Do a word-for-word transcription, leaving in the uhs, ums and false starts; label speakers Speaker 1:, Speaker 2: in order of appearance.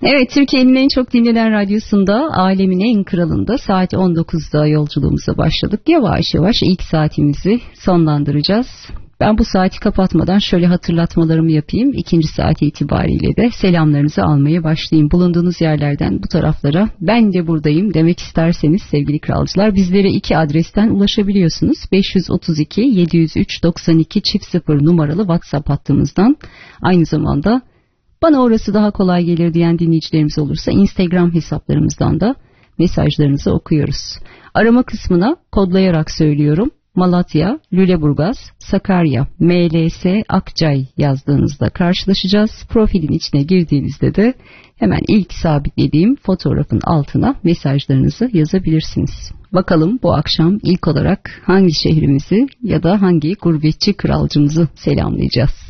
Speaker 1: Evet, Türkiye'nin en çok dinlenen radyosunda, alemin en kralında saat on dokuzda yolculuğumuza başladık. Yavaş yavaş ilk saatimizi sonlandıracağız. Ben bu saati kapatmadan şöyle hatırlatmalarımı yapayım. İkinci saat itibariyle de selamlarınızı almaya başlayayım. Bulunduğunuz yerlerden bu taraflara ben de buradayım demek isterseniz sevgili kralcılar, bizlere iki adresten ulaşabiliyorsunuz. beş otuz iki yedi yüz üç doksan iki çift sıfır numaralı WhatsApp hattımızdan. Aynı zamanda bana orası daha kolay gelir diyen dinleyicilerimiz olursa Instagram hesaplarımızdan da mesajlarınızı okuyoruz. Arama kısmına kodlayarak söylüyorum. Malatya, Lüleburgaz, Sakarya, M L S, Akçay yazdığınızda karşılaşacağız. Profilin içine girdiğinizde de hemen ilk sabitlediğim fotoğrafın altına mesajlarınızı yazabilirsiniz. Bakalım bu akşam ilk olarak hangi şehrimizi ya da hangi gurbetçi kralcımızı selamlayacağız?